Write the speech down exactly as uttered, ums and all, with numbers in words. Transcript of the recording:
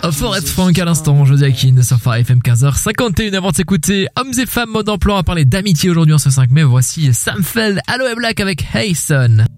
Forest Frank à l'instant, José Akin sur Phare F M quinze heures cinquante et une avant de s'écouter Hommes et femmes mode emploi. On va parler d'amitié aujourd'hui en ce cinq mai. Voici Sam Feld, Aloe Black avec Hey Son.